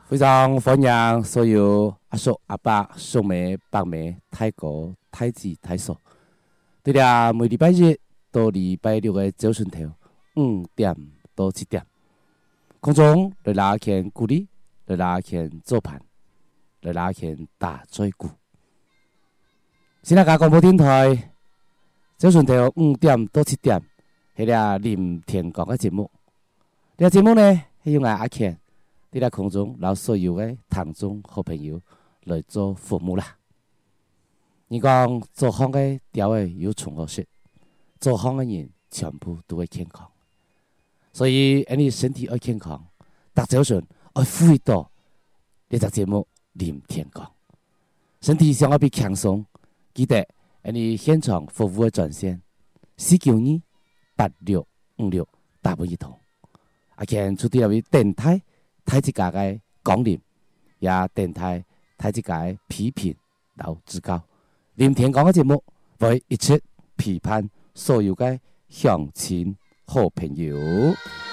非常欢迎所有阿叔、阿伯、叔妹、伯妹、太哥、太子、太嫂。对了，每礼拜日到礼拜六的早晨头5点到7点，空中来拉kend鼓励，来拉kend做盘，来拉kend打嘴鼓。新加坡广播电台早晨头5点到7点，迄个林天光的节目。这个节目呢，是用阿kend伫咧空中，留所有的听众好朋友来做服务啦。你讲做好的调的有重合适，做好的人全部都会健康。所以，你身体要健康，逐早晨要注意到呢只节目林天光，身体上要变轻松。记得你现场服务的专线4928656打不一通。阿kend出伫位电台。睇一家嘅讲林，也电台睇一家嘅批评，老指教。林天光嘅节目會一切批判所有嘅鄉親好朋友。